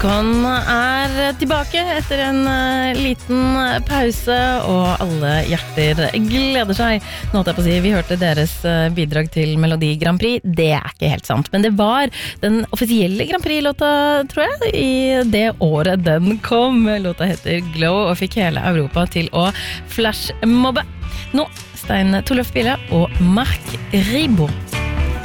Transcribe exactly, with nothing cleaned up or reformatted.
Akon er tilbake etter en uh, liten pause, og alle hjerter gleder seg. Nå holdt jeg på å si, vi hørte deres uh, bidrag til Melodi Grand Prix. Det er ikke helt sant, men det var den offisielle Grand Prix-låta, tror jeg, i det året den kom. Låta heter Glow og fikk hele Europa til å flashmobbe. Nå, Stein Tollef Bille og Mark Ribot.